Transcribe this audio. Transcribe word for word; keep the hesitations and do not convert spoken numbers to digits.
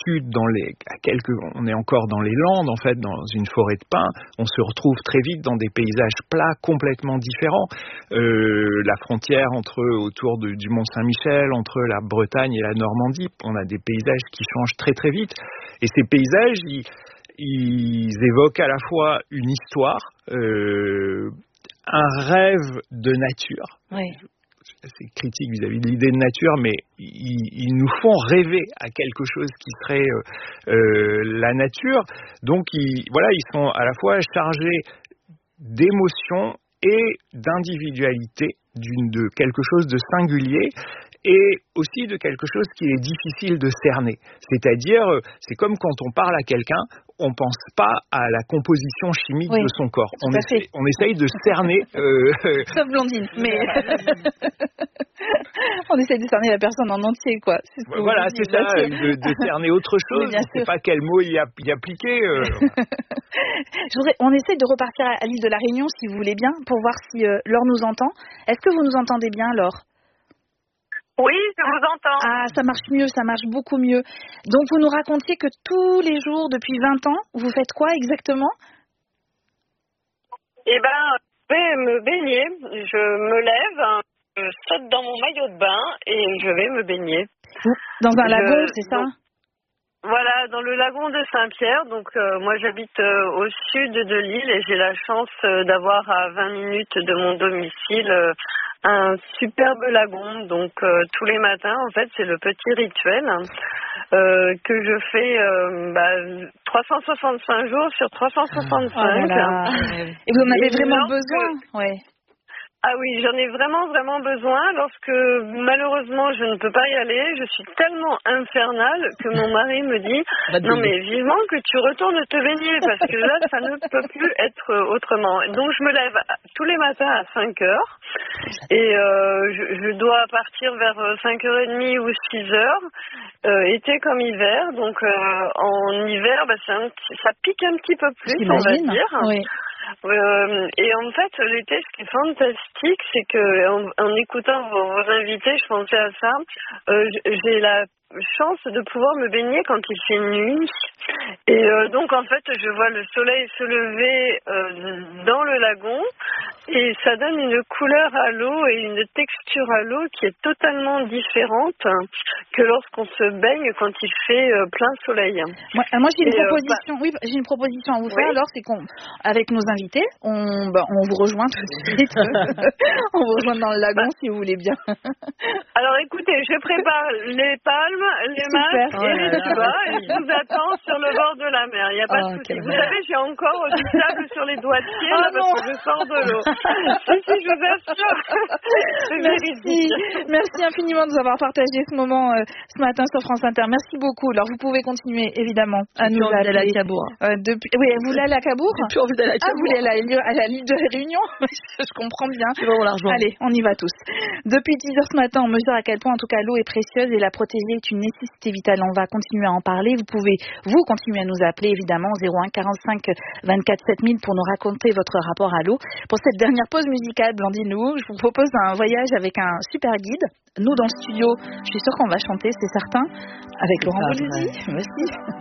sud, dans les, à quelques, on est encore dans les Landes, en fait, dans une forêt de pins. On se retrouve très vite dans des paysages plats complètement différents. Euh, la frontière entre, autour de, du Mont-Saint-Michel, entre la Bretagne et la Normandie, on a des paysages qui changent très très vite. Et ces paysages, ils, ils évoquent à la fois une histoire, euh, un rêve de nature. Oui. C'est critique vis-à-vis de l'idée de nature, mais ils, ils nous font rêver à quelque chose qui serait euh, euh, la nature. Donc, ils, voilà, ils sont à la fois chargés d'émotions et d'individualité, d'une, de quelque chose de singulier, et aussi de quelque chose qui est difficile de cerner. C'est-à-dire, c'est comme quand on parle à quelqu'un, on ne pense pas à la composition chimique oui, de son corps. On, essaie, on essaye de cerner... Euh... Sauf Blandine, mais... on essaye de cerner la personne en entier, quoi. C'est voilà, c'est ça, de, de cerner autre chose. Oui, on ne sait pas quel mot y, a, y appliquer. Euh... Je voudrais, on essaye de repartir à l'île de la Réunion, si vous voulez bien, pour voir si euh, Laure nous entend. Est-ce que vous nous entendez bien, Laure ? Oui, je ah, vous entends. Ah, ça marche mieux, ça marche beaucoup mieux. Donc, vous nous racontiez que tous les jours, depuis vingt ans, vous faites quoi exactement ? Eh ben, je vais me baigner. Je me lève, je saute dans mon maillot de bain et je vais me baigner. Dans un je, lagon, c'est ça ? donc, Voilà, dans le lagon de Saint-Pierre. Donc, euh, moi, j'habite euh, au sud de l'île et j'ai la chance euh, d'avoir à vingt minutes de mon domicile euh, un superbe lagon. Donc, euh, tous les matins, en fait, c'est le petit rituel euh, que je fais euh, bah, trois cent soixante-cinq jours sur trois cent soixante-cinq. Oh là là. Et vous en avez et vraiment besoin, ouais. Ah oui, j'en ai vraiment, vraiment besoin. Lorsque, malheureusement, je ne peux pas y aller, je suis tellement infernale que mon mari me dit « Non, mais vivement que tu retournes te baigner, parce que là, ça ne peut plus être autrement. » Donc, je me lève tous les matins à cinq heures et euh, je, je dois partir vers cinq heures trente ou six heures, euh, été comme hiver. Donc, euh, en hiver, bah, c'est un, ça pique un petit peu plus, on va dire. Oui. Euh, et en fait, l'été, ce qui est fantastique, c'est que en, en écoutant vos, vos invités, je pensais à ça. Euh, j'ai la chance de pouvoir me baigner quand il fait nuit. Et euh, donc, en fait, je vois le soleil se lever euh, dans le lagon et ça donne une couleur à l'eau et une texture à l'eau qui est totalement différente que lorsqu'on se baigne quand il fait euh, plein soleil. Moi, moi j'ai une et proposition. Euh, bah, oui, j'ai une proposition à vous faire. Oui. Alors, c'est qu'on, avec nos invités, on, bah, on vous rejoint tout de suite. On vous rejoint dans le lagon bah. si vous voulez bien. Alors, écoutez, je prépare les palmes, les masques oh et les tubas et je vous attends sur le bord de la mer. Il n'y a pas oh, de souci. Vous savez, j'ai encore du sable sur les doigtiers oh, là, parce que je sors de l'eau. Si, si, je vous assure. Merci. Merci infiniment de nous avoir partagé ce moment euh, ce matin sur France Inter. Merci beaucoup. Alors, vous pouvez continuer, évidemment, à nous appeler. À la Cabourg. Euh, depuis... Oui, vous voulez aller à la Cabourg ? J'ai plus envie d'aller à la Cabourg. Ah, vous voulez aller à la Ligue de Réunion ? Je comprends bien. C'est vraiment l'argent. Allez, on y va tous. Depuis dix heures ce matin, on mesure à quel point, en tout cas, l'eau est précieuse et la protéger est une nécessité vitale. On va continuer à en parler. Vous pouvez, vous, continuer à nous appeler, évidemment, zéro un quarante-cinq vingt-quatre sept mille pour nous raconter votre rapport à l'eau. Pour cette dernière pause musicale, Blandine Lou, je vous propose un voyage avec un super guide. Nous, dans le studio, je suis sûre qu'on va chanter, c'est certain, avec Laurent Voulzy. Merci.